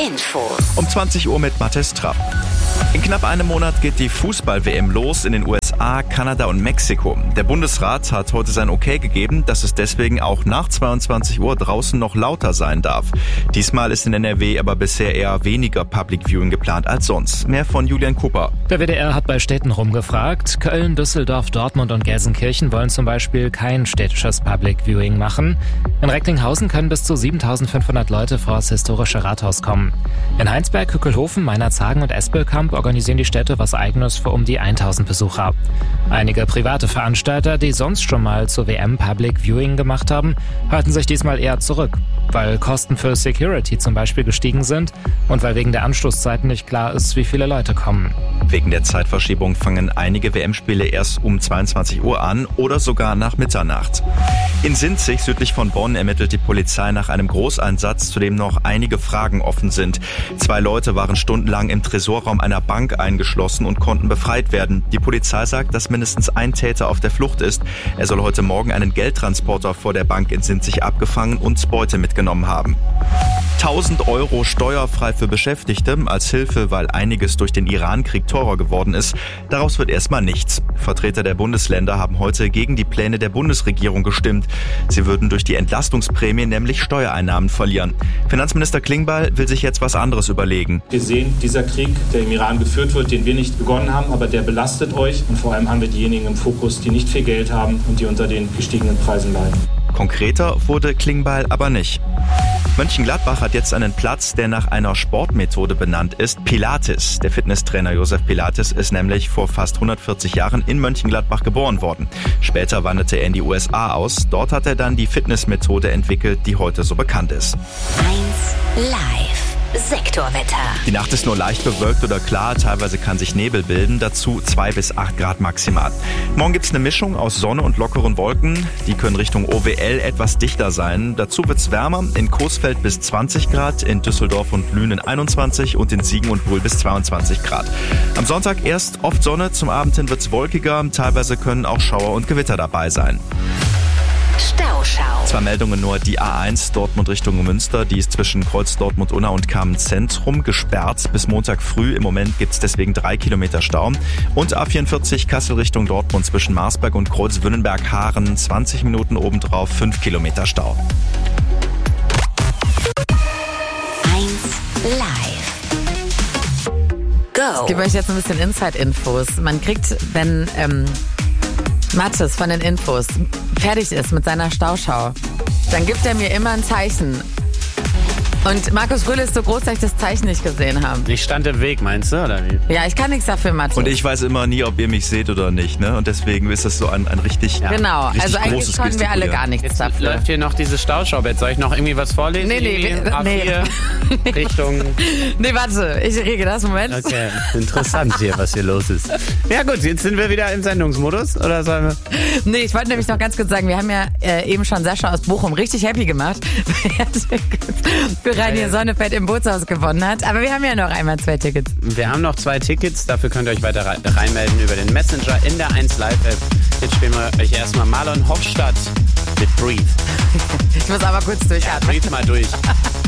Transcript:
Infos. Um 20 Uhr mit Mathis Trapp. In knapp einem Monat geht die Fußball-WM los in den USA, Kanada und Mexiko. Der Bundesrat hat heute sein Okay gegeben, dass es deswegen auch nach 22 Uhr draußen noch lauter sein darf. Diesmal ist in NRW aber bisher eher weniger Public Viewing geplant als sonst. Mehr von Julian Cooper. Der WDR hat bei Städten rumgefragt. Köln, Düsseldorf, Dortmund und Gelsenkirchen wollen zum Beispiel kein städtisches Public Viewing machen. In Recklinghausen können bis zu 7.500 Leute vor das historische Rathaus kommen. In Heinsberg, Hückelhofen, Meinerzhagen und Espelkamp organisieren die Städte was Eigenes für um die 1.000 Besucher. Einige private Veranstalter, die sonst schon mal zur WM Public Viewing gemacht haben, halten sich diesmal eher zurück, weil Kosten für Security zum Beispiel gestiegen sind und weil wegen der Anstoßzeiten nicht klar ist, wie viele Leute kommen. Wegen der Zeitverschiebung fangen einige WM-Spiele erst um 22 Uhr an oder sogar nach Mitternacht. In Sinzig, südlich von Bonn, ermittelt die Polizei nach einem Großeinsatz, zu dem noch einige Fragen offen sind. 2 Leute waren stundenlang im Tresorraum einer Bank eingeschlossen und konnten befreit werden. Die Polizei sagt, dass mindestens ein Täter auf der Flucht ist. Er soll heute Morgen einen Geldtransporter vor der Bank in Sinzig abgefangen und Beute mitgenommen haben. 1.000 Euro steuerfrei für Beschäftigte als Hilfe, weil einiges durch den Iran-Krieg teurer geworden ist. Daraus wird erstmal nichts. Vertreter der Bundesländer haben heute gegen die Pläne der Bundesregierung gestimmt. Sie würden durch die Entlastungsprämie nämlich Steuereinnahmen verlieren. Finanzminister Klingbeil will sich jetzt was anderes überlegen. Wir sehen, dieser Krieg, der im Iran geführt wird, den wir nicht begonnen haben, aber der belastet euch. Und vor allem haben wir diejenigen im Fokus, die nicht viel Geld haben und die unter den gestiegenen Preisen leiden. Konkreter wurde Klingbeil aber nicht. Mönchengladbach hat jetzt einen Platz, der nach einer Sportmethode benannt ist, Pilates. Der Fitnesstrainer Josef Pilates ist nämlich vor fast 140 Jahren in Mönchengladbach geboren worden. Später wanderte er in die USA aus. Dort hat er dann die Fitnessmethode entwickelt, die heute so bekannt ist. 1 Live. Sektorwetter. Die Nacht ist nur leicht bewölkt oder klar, teilweise kann sich Nebel bilden, dazu 2 bis 8 Grad maximal. Morgen gibt es eine Mischung aus Sonne und lockeren Wolken, die können Richtung OWL etwas dichter sein. Dazu wird es wärmer, in Coesfeld bis 20 Grad, in Düsseldorf und Lünen 21 und in Siegen und Brühl bis 22 Grad. Am Sonntag erst oft Sonne, zum Abend hin wird es wolkiger, teilweise können auch Schauer und Gewitter dabei sein. Stauschau. 2 Meldungen nur. Die A1 Dortmund Richtung Münster, die ist zwischen Kreuz Dortmund-Unna und Kamen-Zentrum gesperrt. Bis Montag früh. Im Moment gibt es deswegen 3 Kilometer Stau. Und A44 Kassel Richtung Dortmund zwischen Marsberg und Kreuz-Wünnenberg-Haaren. 20 Minuten obendrauf, 5 Kilometer Stau. 1 Live. Go. Ich gebe euch jetzt ein bisschen Inside-Infos. Man kriegt, wenn Mathis von den Infos fertig ist mit seiner Stauschau, dann gibt er mir immer ein Zeichen. Und Markus Rühle ist so groß, dass ich das Zeichen nicht gesehen habe. Ich stand im Weg, meinst du, oder wie? Ja, ich kann nichts dafür, Mathis. Und ich weiß immer nie, ob ihr mich seht oder nicht, ne? Und deswegen ist das so ein richtig Genau, richtig also eigentlich großes können wir alle gar nichts Jetzt dafür. läuft hier noch diese Stauschau. Soll ich noch irgendwie was vorlesen? Nee, A4 Richtung... Nee, warte, ich rege das, Moment. Okay, interessant hier, was hier los ist. Ja gut, jetzt sind wir wieder im Sendungsmodus, oder sollen wir... Nee, ich wollte nämlich noch ganz kurz sagen, wir haben ja eben schon Sascha aus Bochum richtig happy gemacht, für Rainier Sonnefeld im Bootshaus gewonnen hat. Aber wir haben ja noch einmal 2 Tickets. Wir haben noch 2 Tickets, dafür könnt ihr euch weiter reinmelden über den Messenger in der 1 Live-App. Jetzt spielen wir euch erstmal Marlon Hofstadt mit Breathe. Ich muss aber kurz durchatmen. Breathe mal durch.